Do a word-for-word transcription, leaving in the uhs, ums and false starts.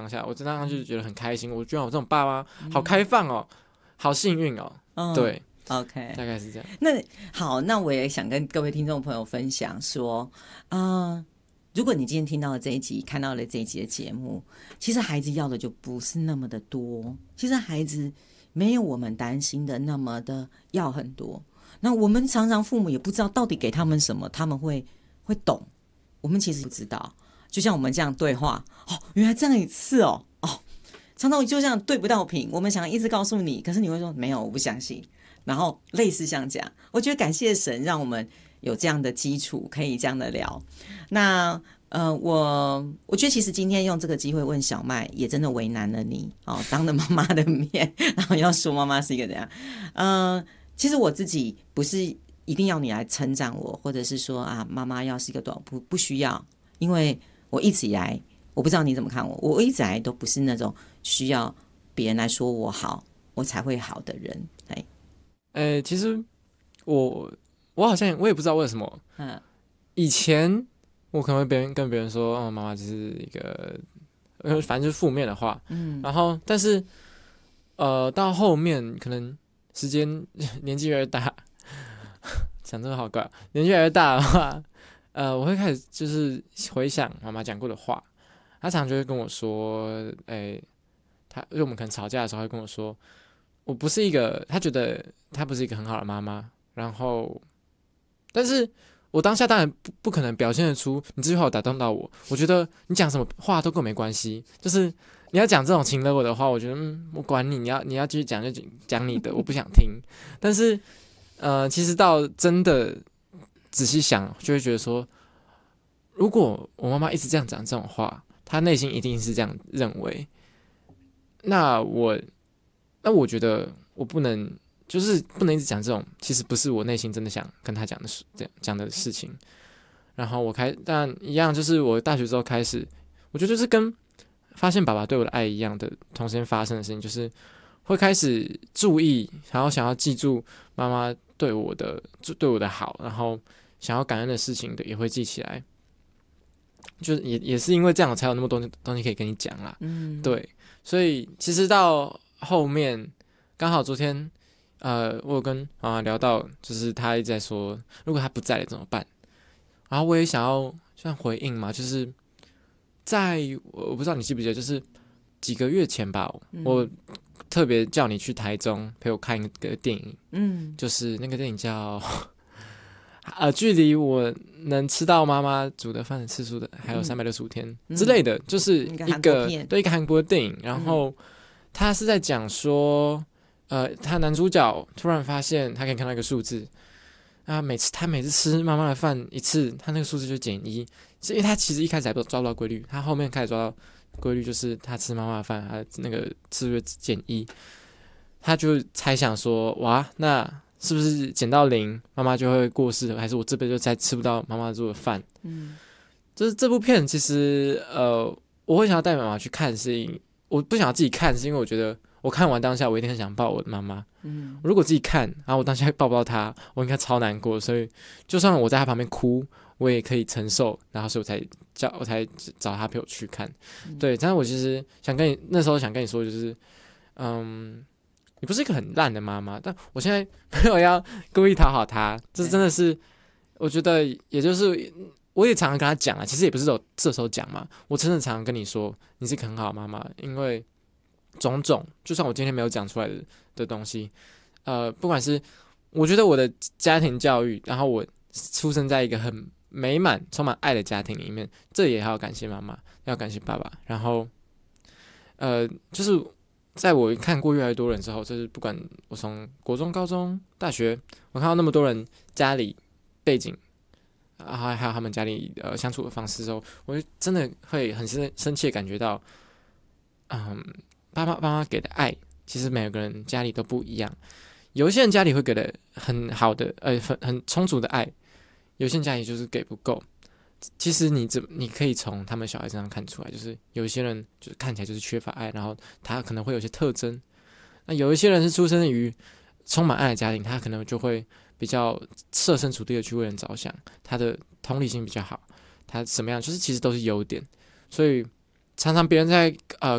下，我当时就觉得很开心，我居然有这种爸妈，好开放哦，好幸运哦，嗯、对 ，OK， 大概是这样。 那好，那我也想跟各位听众朋友分享说，嗯。如果你今天听到了这一集，看到了这一集的节目，其实孩子要的就不是那么的多。其实孩子没有我们担心的那么的要很多。那我们常常父母也不知道到底给他们什么，他们会会懂。我们其实不知道。就像我们这样对话，哦，原来这样也是哦，哦，常常就这样对不到屏。我们想一直告诉你，可是你会说没有，我不相信。然后类似像这样，我觉得感谢神让我们有这样的基础，可以这样的聊。那呃，我我觉得其实今天用这个机会问小麦，也真的为难了你哦。当着妈妈的面，然后要说妈妈是一个怎样？呃，其实我自己不是一定要你来称赞我，或者是说啊，妈妈要是一个多少不不需要，因为我一直以来，我不知道你怎么看我，我一直以来都不是那种需要别人来说我好，我才会好的人。哎， 呃，其实我我好像我也不知道为什么，嗯，以前我可能会别人跟别人说，哦，妈妈只是一个，呃，反正就是负面的话，嗯，然后但是呃，到后面可能时间年纪越来越大，讲这个好怪，年纪越来越大的话，呃，我会开始就是回想妈妈讲过的话，她常常就会跟我说，哎，她因为我们可能吵架的时候会跟我说，我不是一个，她觉得她不是一个很好的妈妈，然后，但是我当下当然不不可能表现得出你这句话有打动到我，我觉得你讲什么话都跟我没关系，就是你要讲这种情勒我的话，我觉得嗯，我管你，你要你要继续讲就讲你的，我不想听。但是呃，其实到真的仔细想，就会觉得说，如果我妈妈一直这样讲这种话，她内心一定是这样认为，那我那我觉得我不能。就是不能一直讲这种，其实不是我内心真的想跟他讲的事，这样讲的事情。然后我开，但一样就是我大学之后开始，我觉得就是跟发现爸爸对我的爱一样的同时间发生的事情，就是会开始注意，然后想要记住妈妈对我的对我的好，然后想要感恩的事情的也会记起来。就是也也是因为这样，才有那么多东西可以跟你讲啦。嗯，对，所以其实到后面刚好昨天。呃，我有跟妈妈聊到，就是她一直在说，如果她不在了怎么办？然后我也想要像回应嘛，就是在我不知道你记不记得，就是几个月前吧，嗯、我特别叫你去台中陪我看一个电影，嗯，就是那个电影叫呃，距离我能吃到妈妈煮的饭的次数的还有三百六十五天之类的，嗯、就是一个对一个韩国的电影，然后他是在讲说。呃，他男主角突然发现他可以看到一个数字，啊，每次他每次吃妈妈的饭一次，他那个数字就减一，因为他其实一开始还不抓不到规律，他后面开始抓到规律，就是他吃妈妈的饭，他那个次数减一，他就猜想说，哇，那是不是减到零，妈妈就会过世，还是我这辈子就再吃不到妈妈做的饭？嗯，就是这部片其实，呃，我会想要带妈妈去看，是因我不想要自己看，是因为我觉得。我看完当下，我一定很想抱我的妈妈。嗯，如果自己看，然后我当下抱不到她，我应该超难过。所以，就算我在她旁边哭，我也可以承受。然后，所以我才叫，我才找她陪我去看。嗯、对，但是我其实想跟你那时候想跟你说，就是，嗯，你不是一个很烂的妈妈，但我现在没有要故意讨好她，这真的是，我觉得也就是。我也常常跟她讲啊，其实也不是有这时候讲嘛，我真的常常跟你说，你是一个很好的妈妈，因为。种种，就算我今天没有讲出来 的, 的东西，呃，不管是我觉得我的家庭教育，然后我出生在一个很美满、充满爱的家庭里面，这也要感谢妈妈，要感谢爸爸。然后，呃，就是在我看过越来越多人之后，就是不管我从国中、高中、大学，我看到那么多人家里背景，然后还有他们家里呃相处的方式之后，我就真的会很深深切感觉到，嗯。爸爸爸妈给的爱，其实每个人家里都不一样。有一些人家里会给的很好的，呃，很很充足的爱；有些人家里就是给不够。其实你怎你可以从他们小孩身上看出来，就是有一些人就是看起来就是缺乏爱，然后他可能会有些特征。那有一些人是出生于充满爱的家庭，他可能就会比较设身处地的去为人着想，他的同理心比较好，他什么样就是其实都是优点，所以。常常别人在呃